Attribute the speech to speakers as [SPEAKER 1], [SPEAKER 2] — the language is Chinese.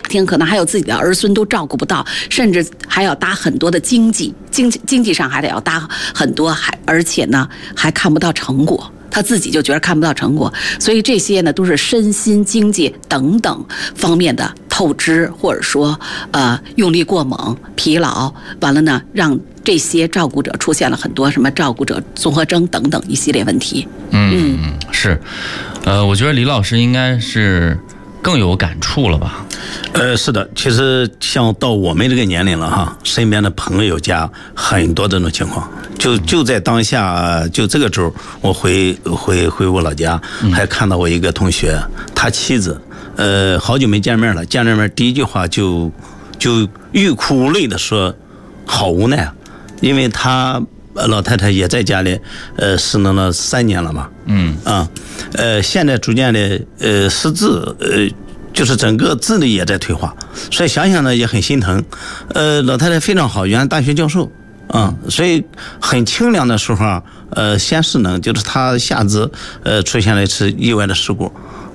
[SPEAKER 1] 庭可能还有自己的儿孙都照顾不到，甚至还要搭很多的经济上还得要搭很多，而且呢还看不到成果。他自己就觉得看不到成果，所以这些呢都是身心经济等等方面的透支，或者说用力过猛、疲劳，完了呢让这些照顾者出现了很多什么照顾者综合征等等一系列问题。
[SPEAKER 2] 是，我觉得李老师应该是更有感触了吧？
[SPEAKER 3] 是的，其实像到我们这个年龄了哈，身边的朋友家很多这种情况，就在当下，就这个周我回我老家，还看到我一个同学，他妻子，好久没见面了，见面第一句话就欲哭无泪的说，好无奈啊，因为他老太太也在家里，失能了3年了嘛，现在逐渐的失智，就是整个智力也在退化，所以想想呢也很心疼。老太太非常好，原来大学教授，所以很清凉的时候先失能，就是她下肢出现了一次意外的事故，